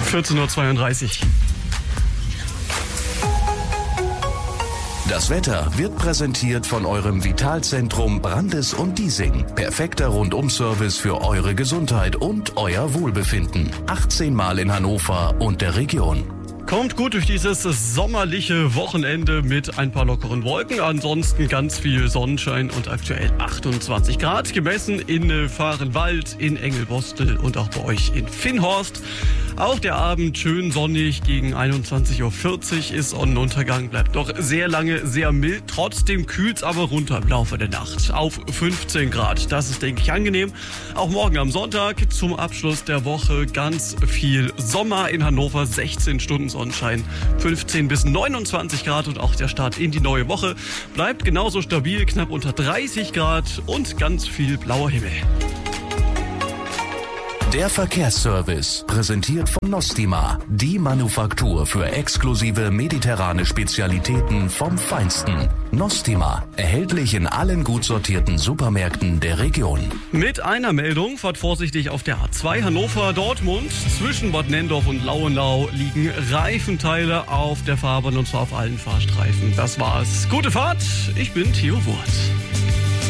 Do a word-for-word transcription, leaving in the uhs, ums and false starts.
vierzehn Uhr zweiunddreißig. Das Wetter wird präsentiert von eurem Vitalzentrum Brandes und Diesing. Perfekter Rundum-Service für eure Gesundheit und euer Wohlbefinden. achtzehn Mal in Hannover und der Region. Kommt gut durch dieses sommerliche Wochenende mit ein paar lockeren Wolken. Ansonsten ganz viel Sonnenschein und aktuell achtundzwanzig Grad. Gemessen in Vahrenwald, in Engelbostel und auch bei euch in Finnhorst. Auch der Abend schön sonnig, gegen einundzwanzig Uhr vierzig ist Sonnenuntergang, bleibt doch sehr lange sehr mild. Trotzdem kühlt's aber runter im Laufe der Nacht auf fünfzehn Grad. Das ist, denke ich, angenehm. Auch morgen am Sonntag zum Abschluss der Woche ganz viel Sommer in Hannover, sechzehn Stunden Sonnenschein, fünfzehn bis neunundzwanzig Grad und auch der Start in die neue Woche bleibt genauso stabil, knapp unter dreißig Grad und ganz viel blauer Himmel. Der Verkehrsservice, präsentiert von Nostima, die Manufaktur für exklusive mediterrane Spezialitäten vom Feinsten. Nostima, erhältlich in allen gut sortierten Supermärkten der Region. Mit einer Meldung, fahrt vorsichtig auf der A zwei Hannover-Dortmund. Zwischen Bad Nendorf und Lauenau liegen Reifenteile auf der Fahrbahn und zwar auf allen Fahrstreifen. Das war's. Gute Fahrt, ich bin Theo Wurth.